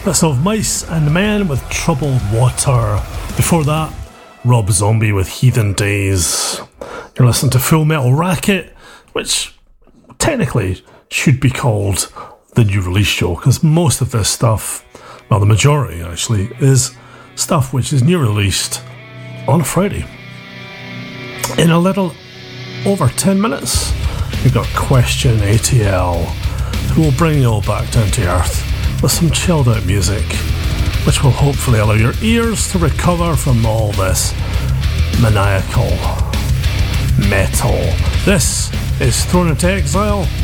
That's of Mice and Men with Troubled Water. Before that, Rob Zombie with Heathen Days. You're listening to Full Metal Racket, which technically should be called the new release show, because most of this stuff, well, the majority actually, is stuff which is new released on a Friday. In a little over 10 minutes, we've got Question ATL, who will bring you all back down to earth with some chilled out music, which will hopefully allow your ears to recover from all this maniacal metal. This is Thrown into Exile